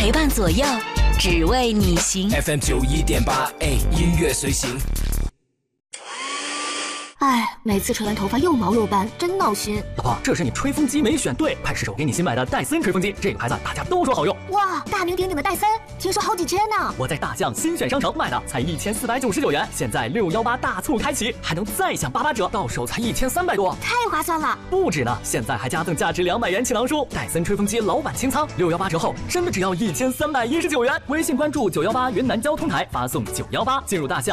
陪伴左右，只为你行。 FM 91.8，音乐随行。 哎，每次吹完头发又毛又斑，真闹心。 老婆，这是你吹风机没选对，快试手给你新买的戴森吹风机，这个牌子大家都说好用。 哇，大名鼎鼎的戴森，听说好几千呢。 我在大象新选商城买的，才1499元，现在618大促开启，还能再享88折，到手才1300多， 太划算了。 不止呢，现在还加赠价值200元气囊书，戴森吹风机老板清仓，618折后真的只要1319元。微信关注918云南交通台，发送918进入大象。